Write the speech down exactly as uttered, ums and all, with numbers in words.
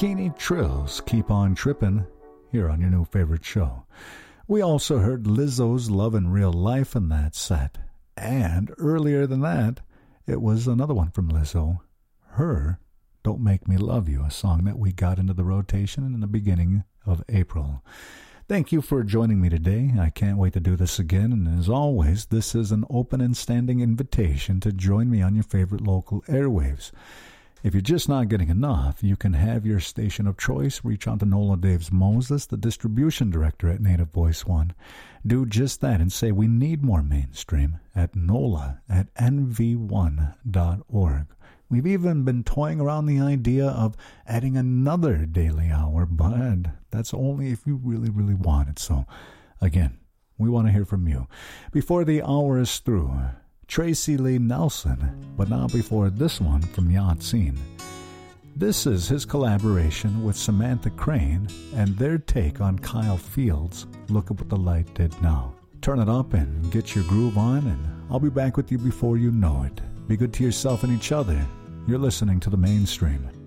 Skinny Trills, Keep On Trippin', here on your new favorite show. We also heard Lizzo's Love in Real Life in that set. And earlier than that, it was another one from Lizzo, her Don't Make Me Love You, a song that we got into the rotation in the beginning of April. Thank you for joining me today. I can't wait to do this again, and as always, this is an open and standing invitation to join me on your favorite local airwaves. If you're just not getting enough, you can have your station of choice reach out to Nola Daves Moses, the distribution director at Native Voice One. Do just that and say we need more mainstream at nola at n v one dot org. We've even been toying around the idea of adding another daily hour, but that's only if you really, really want it. So, again, we want to hear from you. Before the hour is through, Tracy Lee Nelson, but not before this one from Yacht Scene. This is his collaboration with Samantha Crane and their take on Kyle Fields' Look at What the Light Did Now. Turn it up and get your groove on, and I'll be back with you before you know it. Be good to yourself and each other. You're listening to The Mainstream.